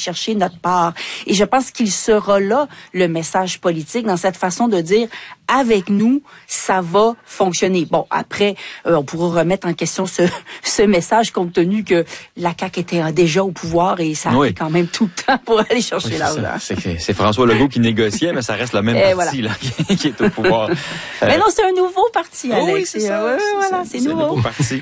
chercher notre part. Et je pense qu'il sera là le message politique dans cette façon de dire avec nous, ça va fonctionner. Bon, après, on pourra remettre en question ce message compte tenu que la CAQ était déjà au pouvoir et ça a pris quand même tout le temps pour aller chercher l'argent. C'est François Legault qui négociait, mais ça reste le même parti là, qui est au pouvoir. Mais non, c'est un nouveau parti, Alex. Oui, c'est ça. C'est nouveau. Un nouveau parti.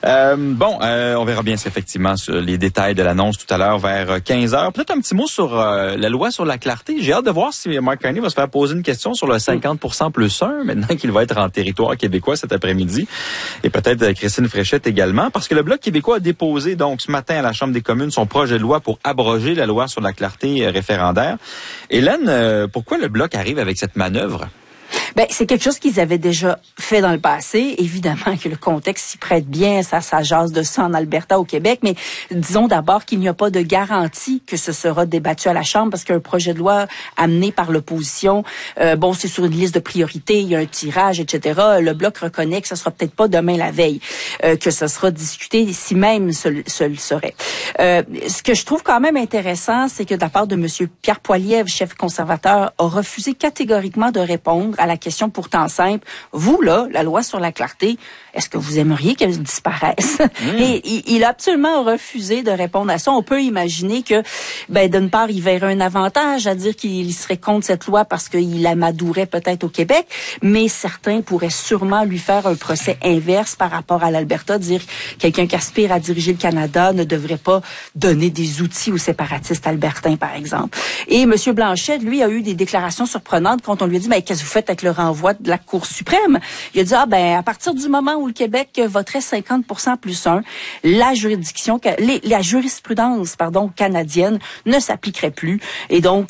On verra bien effectivement sur les détails de l'annonce tout à l'heure vers 15h. Peut-être un petit mot sur la loi sur la clarté. J'ai hâte de voir si Mark Carney va se faire poser une question sur le 50% plus 1, maintenant qu'il va être en territoire québécois cet après-midi. Et peut-être Christine Fréchette également, parce que le Bloc québécois a déposé donc ce matin à la Chambre des communes son projet de loi pour abroger la loi sur la clarté référendaire. Hélène, pourquoi le Bloc arrive avec cette manœuvre? Ben, c'est quelque chose qu'ils avaient déjà fait dans le passé. Évidemment que le contexte s'y prête bien, ça jase de ça en Alberta, au Québec, mais disons d'abord qu'il n'y a pas de garantie que ce sera débattu à la Chambre parce qu'un projet de loi amené par l'opposition, c'est sur une liste de priorités, il y a un tirage, etc. Le Bloc reconnaît que ce sera peut-être pas demain la veille, que ce sera discuté, si même ce le serait. Ce que je trouve quand même intéressant, c'est que de la part de M. Pierre Poilievre, chef conservateur, a refusé catégoriquement de répondre à la question pourtant simple. Vous, là, la loi sur la clarté, est-ce que vous aimeriez qu'elle disparaisse? Et il a absolument refusé de répondre à ça. On peut imaginer que, d'une part, il verrait un avantage à dire qu'il serait contre cette loi parce qu'il amadourait peut-être au Québec, mais certains pourraient sûrement lui faire un procès inverse par rapport à l'Alberta, dire quelqu'un qui aspire à diriger le Canada ne devrait pas donner des outils aux séparatistes albertains, par exemple. Et M. Blanchet, lui, a eu des déclarations surprenantes quand on lui a dit, qu'est-ce que vous faites avec le renvoi de la Cour suprême? Il a dit, à partir du moment où le Québec voterait 50% plus 1, la jurisprudence, canadienne ne s'appliquerait plus. Et donc,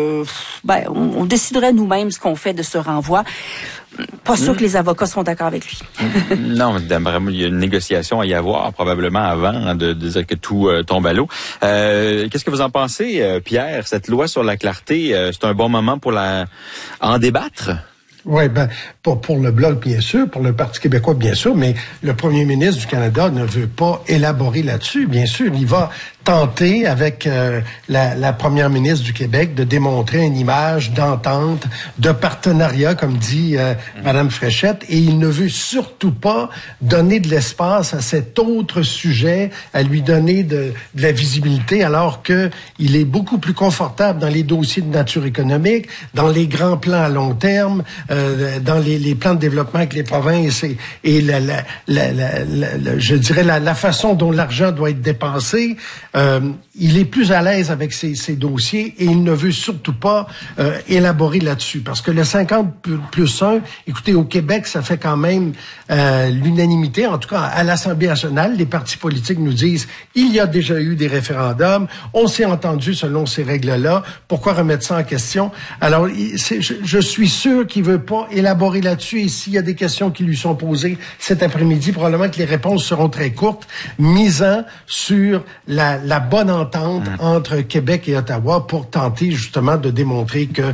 on déciderait nous-mêmes ce qu'on fait de ce renvoi. Pas sûr que les avocats seront d'accord avec lui. Non, vraiment, il y a une négociation à y avoir probablement avant de dire que tout tombe à l'eau. Qu'est-ce que vous en pensez, Pierre? Cette loi sur la clarté, c'est un bon moment pour en débattre? Oui, pour le Bloc, bien sûr, pour le Parti québécois, bien sûr, mais le premier ministre du Canada ne veut pas élaborer là-dessus, bien sûr. Il va tenter, avec la première ministre du Québec, de démontrer une image d'entente, de partenariat, comme dit Mme Fréchette, et il ne veut surtout pas donner de l'espace à cet autre sujet, à lui donner de la visibilité, alors que il est beaucoup plus confortable dans les dossiers de nature économique, dans les grands plans à long terme, dans les plans de développement avec les provinces et je dirais la façon dont l'argent doit être dépensé. Il est plus à l'aise avec ces dossiers et il ne veut surtout pas élaborer là-dessus. Parce que le 50 plus 1, écoutez, au Québec, ça fait quand même l'unanimité. En tout cas, à l'Assemblée nationale, les partis politiques nous disent il y a déjà eu des référendums, on s'est entendu selon ces règles-là, pourquoi remettre ça en question? Alors, je suis sûr qu'il veut pas élaborer là-dessus et s'il y a des questions qui lui sont posées cet après-midi, probablement que les réponses seront très courtes, misant sur la bonne entente entre Québec et Ottawa pour tenter justement de démontrer que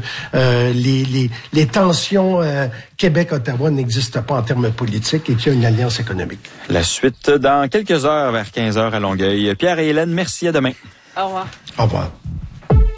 les tensions Québec-Ottawa n'existent pas en termes politiques et qu'il y a une alliance économique. La suite dans quelques heures, vers 15h à Longueuil. Pierre et Hélène, merci, à demain. Au revoir. Au revoir.